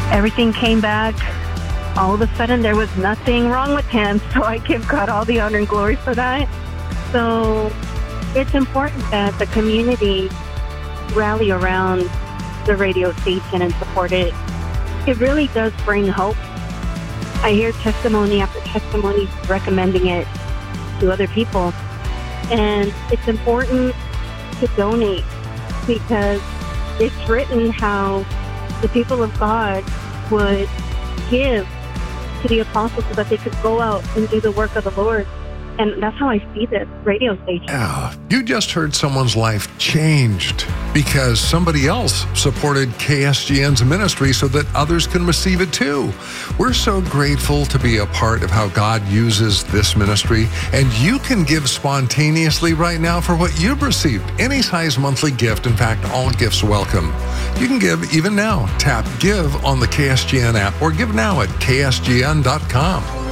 everything came back. All of a sudden, there was nothing wrong with him. So I give God all the honor and glory for that. So it's important that the community rally around the radio station and support it. It really does bring hope. I hear testimony after testimony recommending it to other people. And it's important to donate because it's written how the people of God would give to the apostles so that they could go out and do the work of the Lord. And that's how I see this radio station. Yeah, you just heard someone's life changed because somebody else supported KSGN's ministry so that others can receive it too. We're so grateful to be a part of how God uses this ministry, and you can give spontaneously right now for what you've received. Any size monthly gift, in fact, all gifts welcome. You can give even now. Tap Give on the KSGN app or give now at ksgn.com.